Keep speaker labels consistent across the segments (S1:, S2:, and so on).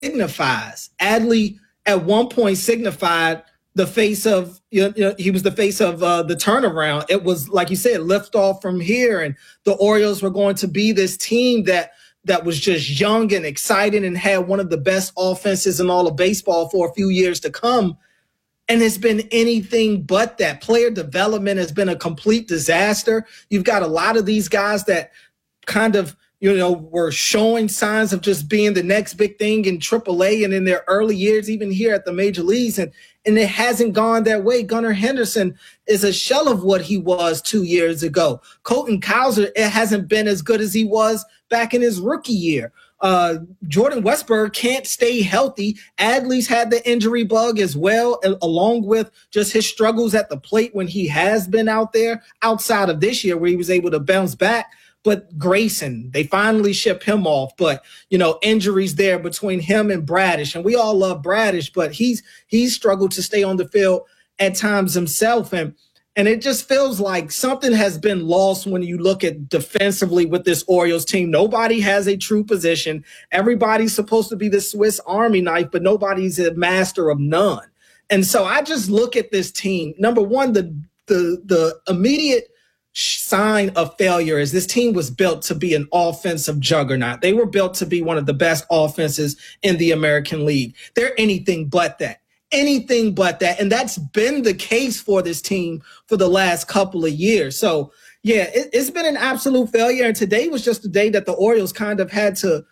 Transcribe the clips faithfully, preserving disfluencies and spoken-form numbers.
S1: signifies. Adley at one point signified the face of, you know, he was the face of uh, the turnaround. It was, like you said, lift off from here. And the Orioles were going to be this team that that was just young and exciting and had one of the best offenses in all of baseball for a few years to come. And it's been anything but that. Player development has been a complete disaster. You've got a lot of these guys that kind of, you know, were showing signs of just being the next big thing in triple A and in their early years, even here at the major leagues. And, and it hasn't gone that way. Gunnar Henderson is a shell of what he was two years ago. Colton Cowser, it hasn't been as good as he was back in his rookie year. Uh, Jordan Westburg can't stay healthy. Adley's had the injury bug as well, along with just his struggles at the plate when he has been out there outside of this year where he was able to bounce back. But Grayson, they finally ship him off. But, you know, injuries there between him and Bradish. And we all love Bradish, but he's he's struggled to stay on the field at times himself. And and it just feels like something has been lost when you look at defensively with this Orioles team. Nobody has a true position. Everybody's supposed to be the Swiss Army knife, but nobody's a master of none. And so I just look at this team. Number one, the the the immediate sign of failure is this team was built to be an offensive juggernaut. They were built to be one of the best offenses in the American League. They're anything but that. Anything but that. And that's been the case for this team for the last couple of years. So, yeah, it, it's been an absolute failure. And today was just the day that the Orioles kind of had to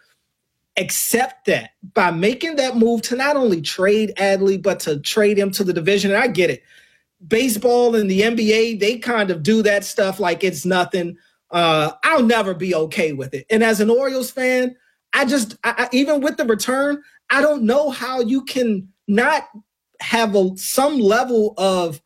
S1: accept that by making that move to not only trade Adley, but to trade him to the division. And I get it. Baseball and the N B A, they kind of do that stuff like it's nothing. Uh, I'll never be okay with it. And as an Orioles fan, I just, I, I, even with the return, I don't know how you can not have a, some level of,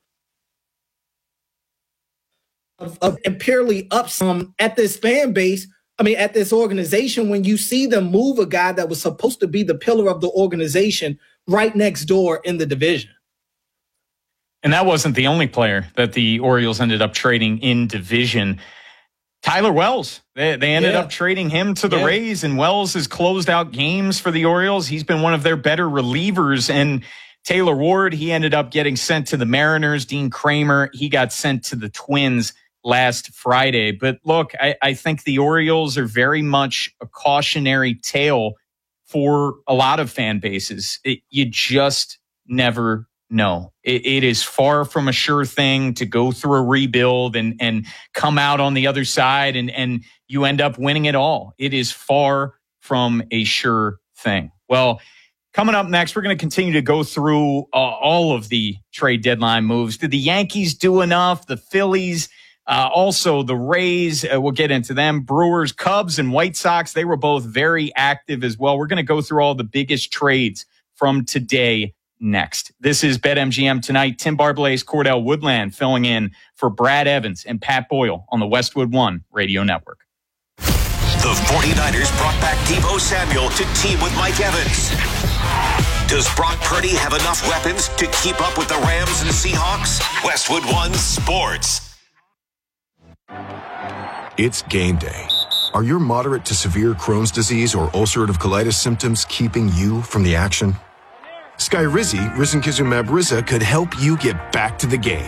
S1: of, of purely up some at this fan base. I mean, at this organization, when you see them move a guy that was supposed to be the pillar of the organization right next door in the division.
S2: And that wasn't the only player that the Orioles ended up trading in division. Tyler Wells, they, they ended yeah. up trading him to the yeah. Rays, and Wells has closed out games for the Orioles. He's been one of their better relievers. And Taylor Ward, he ended up getting sent to the Mariners. Dean Kramer, he got sent to the Twins last Friday. But look, I, I think the Orioles are very much a cautionary tale for a lot of fan bases. It, you just never know. It, it is far from a sure thing to go through a rebuild and, and come out on the other side and, and you end up winning it all. It is far from a sure thing. Well, coming up next, we're going to continue to go through uh, all of the trade deadline moves. Did the Yankees do enough? The Phillies, uh, also the Rays, uh, we'll get into them. Brewers, Cubs, and White Sox, they were both very active as well. We're going to go through all the biggest trades from today next. This is BetMGM Tonight. Tim Barblaze, Cordell Woodland filling in for Brad Evans and Pat Boyle on the Westwood One Radio Network.
S3: The 49ers brought back Deebo Samuel to team with Mike Evans. Does Brock Purdy have enough weapons to keep up with the Rams and Seahawks? Westwood One Sports.
S4: It's game day. Are your moderate to severe Crohn's disease or ulcerative colitis symptoms keeping you from the action? Skyrizi, risankizumab Riza, could help you get back to the game.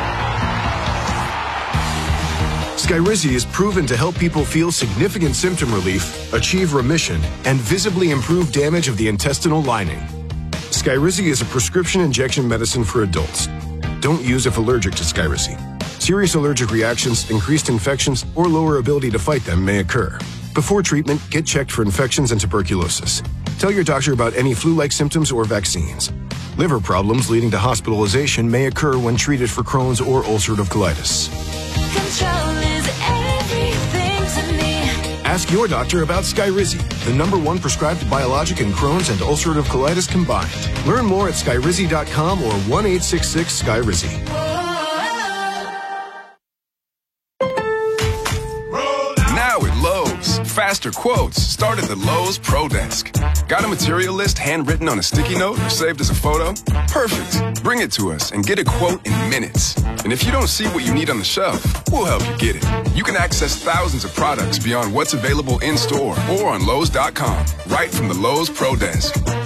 S4: Skyrizi is proven to help people feel significant symptom relief, achieve remission, and visibly improve damage of the intestinal lining. Skyrizi is a prescription injection medicine for adults. Don't use if allergic to Skyrizi. Serious allergic reactions, increased infections, or lower ability to fight them may occur. Before treatment, get checked for infections and tuberculosis. Tell your doctor about any flu-like symptoms or vaccines. Liver problems leading to hospitalization may occur when treated for Crohn's or ulcerative colitis.
S5: Control is everything to me.
S4: Ask your doctor about Skyrizi, the number one prescribed biologic in Crohn's and ulcerative colitis combined. Learn more at skyrizi dot com or one eight six six Skyrizi.
S6: Now at Lowe's, fast Faster quotes start at the Lowe's Pro Desk. Got a material list handwritten on a sticky note or saved as a photo? Perfect. Bring it to us and get a quote in minutes. And if you don't see what you need on the shelf, we'll help you get it. You can access thousands of products beyond what's available in store or on Lowe's dot com, right from the Lowe's Pro Desk.